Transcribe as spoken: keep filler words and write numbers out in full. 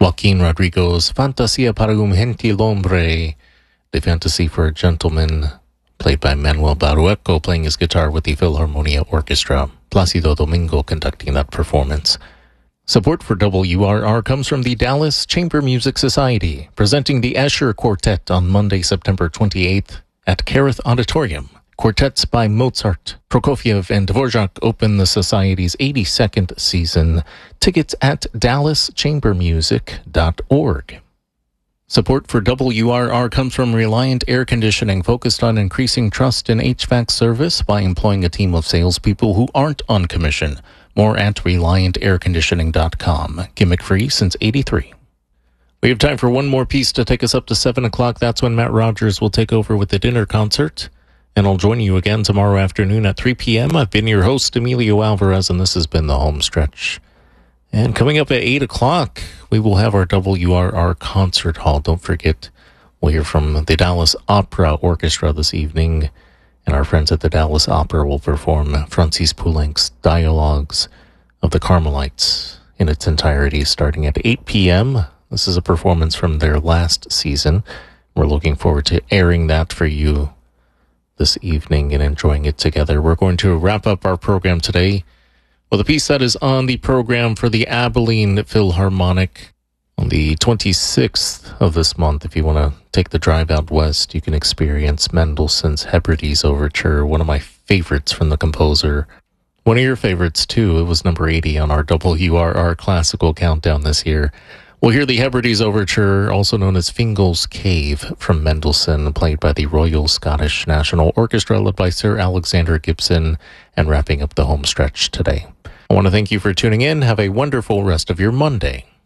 Joaquin Rodrigo's Fantasia para un Gentilhombre, the fantasy for a gentleman, played by Manuel Barueco, playing his guitar with the Philharmonia Orchestra. Placido Domingo conducting that performance. Support for W R R comes from the Dallas Chamber Music Society, presenting the Escher Quartet on Monday, September twenty-eighth at Kerith Auditorium. Quartets by Mozart, Prokofiev, and Dvorak open the Society's eighty-second season. Tickets at dallas chamber music dot org. Support for W R R comes from Reliant Air Conditioning, focused on increasing trust in H V A C service by employing a team of salespeople who aren't on commission. More at reliant air conditioning dot com. Gimmick-free since eighty-three. We have time for one more piece to take us up to seven o'clock. That's when Matt Rogers will take over with the dinner concert. And I'll join you again tomorrow afternoon at three p.m. I've been your host, Emilio Alvarez, and this has been The Home Stretch. And coming up at eight o'clock, we will have our W R R Concert Hall. Don't forget, we'll hear from the Dallas Opera Orchestra this evening, and our friends at the Dallas Opera will perform Francis Poulenc's Dialogues of the Carmelites in its entirety, starting at eight p.m. This is a performance from their last season. We're looking forward to airing that for you this evening and enjoying it together. We're going to wrap up our program today with a piece that is on the program for the Abilene Philharmonic on the twenty-sixth of this month. If you want to take the drive out west, you can experience Mendelssohn's Hebrides Overture, one of my favorites from the composer. One of your favorites, too. It was number eighty on our W R R Classical Countdown this year. We'll hear the Hebrides Overture, also known as Fingal's Cave, from Mendelssohn, played by the Royal Scottish National Orchestra, led by Sir Alexander Gibson, and wrapping up the home stretch today. I want to thank you for tuning in. Have a wonderful rest of your Monday.